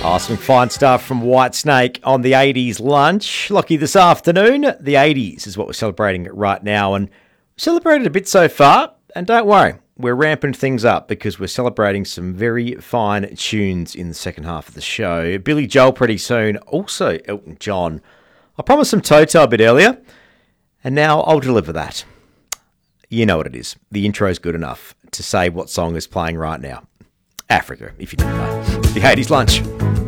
Oh, some fine stuff from Whitesnake on the 80s lunch. Lucky this afternoon, the 80s is what we're celebrating right now, and we've celebrated a bit so far, and don't worry, we're ramping things up because we're celebrating some very fine tunes in the second half of the show. Billy Joel pretty soon, also Elton John. I promised some Toto a bit earlier, and now I'll deliver that. You know what it is. The intro's good enough to say what song is playing right now. Africa, if you didn't know. The 80s lunch.